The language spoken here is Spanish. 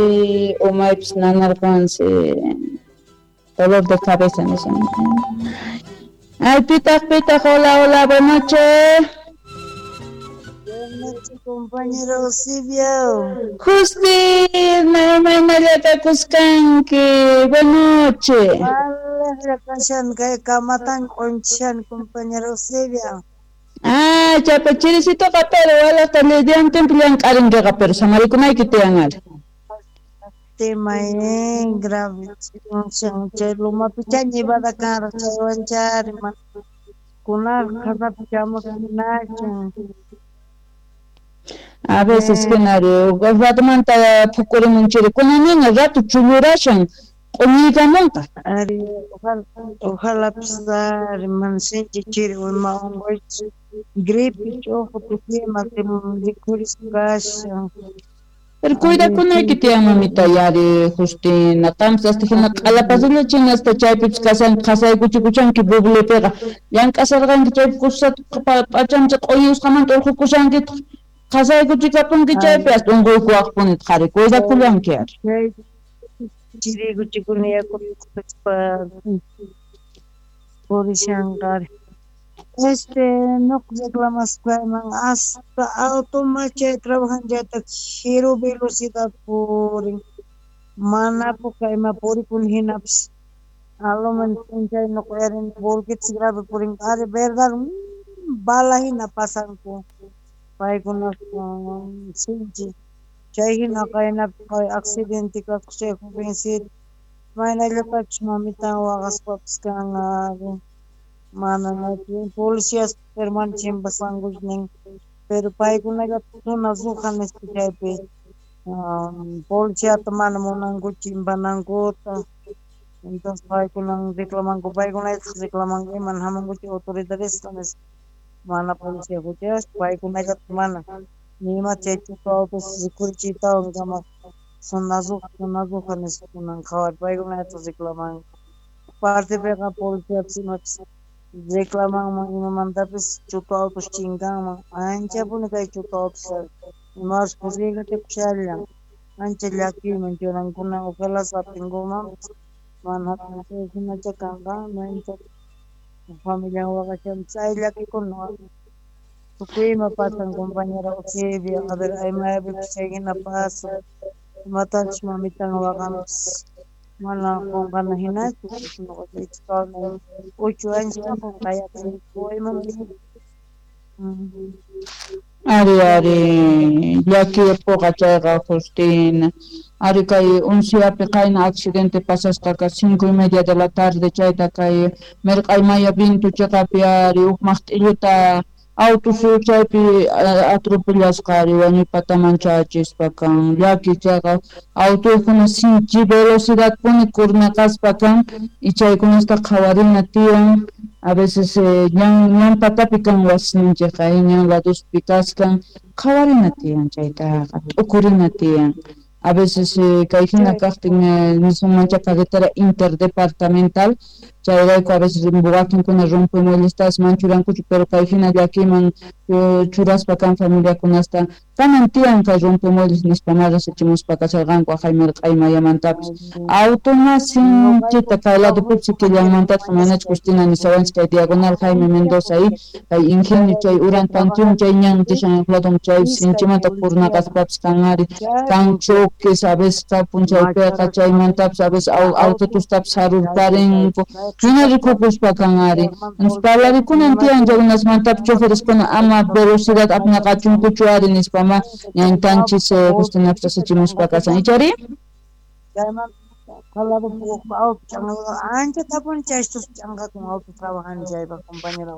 o maips nanarqansi dolor de cabeza nishan. Ay, pitaq, hola, buenas noches. Buenas noches, compañero Silvio. Justin, maymallata kuskanki, buenas noches. Vale, canción que camatan conchan, compañero Silvio. Ah, chapa chirisito kapero, wala talidian templian karinga pero samarikuna ikitiangal. Tema en grave, conchan, chelo mapichani bada cara, chawanchar, kunar, kada pichamos kunachan. A veces que nario, ratmanta pukuri munchiri, kuna niña rato chulurashan, omiga monta. Ari, ojalá pisar, mansenche chiri, uma ongoich, gripe, choco, tuquema, de curis gasha. Pero cuida con el que te ama mamita yari, Justina, tams hasta que a la pasilla china hasta chaypips casan, casa y cuchucuchan que buble pega. Yan casargan que chayp kusat, pacham chak oyus kaman torjo kusan que casa y cuchicapun que chayp hasta un goy kuak ponet jare, cuida kulan que ar. Chiri cuchicunia para Porishangar. No reclamas man hasta automache trabajan ya ta cero velocidad por mana pocaima por kun hinaps alo man enjay no eren volkits grave por are verdad bala hina pasan ko pai kun sinji chay hina kaina kay accident ka kushe ko bensit mana lepat mamita wagas paps kang mana natin policias permanecen basangos ning pero pai kuna ga tuna zuhan este policia tomana monango chimbanango entonces pai kuna reclaman ko pai kuna reclaman que man hamango autoridades tanes mana policia hojas pai kuna ga tomana nima chechu to security ta gama sonazo kan este kuna khawar pai kuna reclaman parte pega policia sino reclaman manda pues chuto autos chingaman ancha pone que chuto autos más posible que kuchala ancha laki mencionan kuna ojalá sapingo manhattan se una chakanga mancha familia wakacham sai laki kono tu me pasan compañera Octavia a ver ay me seguir na paso matan mamitan wakams mana kung kanahina tu no ko sa no 8 años kung kaya ko ay mami Ari, ya que poca chaga Justina. Ari kay unsia pecaina accidente pasas hasta 5:30 de la tarde chaita kay merkay maya bintu chakapiari ukmachtiluta auto chaypi atropellas kari wani patamanchachis pakan yaki chaga auto kuna sinchi velocidad pone kurnakas pakan y chay kuna esta kawarina tiyan a veces yan patapikan wasninche kay yan lados pikaskan kawarina tiyan chayta ukurina tiyan. A veces caijina casting mismo mancha carretera interdepartamental, chayrayko a veces bugakin kuna rompe molestas manchuran kuchu pero caijina de aquí man churaspa kan familia kunasta kanan tian ka rompe moles nispamara se chimus pa kasargan ko jaimer qaima yamantaps automasin chita kaila de pupsi que yamantat manach Justina ni sabans que diagonal Jaime Mendoza ahí hay ingenio chay uran pantium chay ñan tishan platom chay sinchimanta purna kaspaps kanari kancho que sabes tapun chay peka chay mantap sabes auto tus tap sarur paren kina ricopus pa kanari nos parlari kunan tian jagunas mantap choferes con ama velocidad apna kachun kuchuari nispama ñantanchis Justina se chimus pa kasan ichari kalau auto ancha tapon chay estos changa con auto trabajan ya compañero